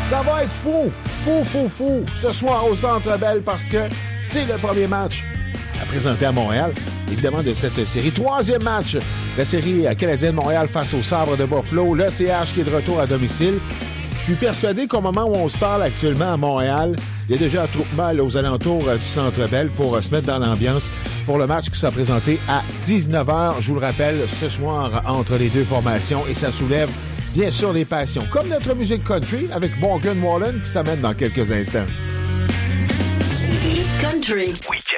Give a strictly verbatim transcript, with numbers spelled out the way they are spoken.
Ça va être fou, fou, fou, fou, ce soir au Centre Bell parce que c'est le premier match à présenter à Montréal, évidemment, de cette série. Troisième match, la série canadienne Montréal face aux Sabres de Buffalo. Le C H qui est de retour à domicile. Je suis persuadé qu'au moment où on se parle actuellement à Montréal, il y a déjà un attroupement aux alentours du Centre Bell pour se mettre dans l'ambiance pour le match qui sera présenté à dix-neuf heures. Je vous le rappelle, ce soir, entre les deux formations, et ça soulève bien sûr les passions, comme notre musique country avec Morgan Wallen qui s'amène dans quelques instants. Country.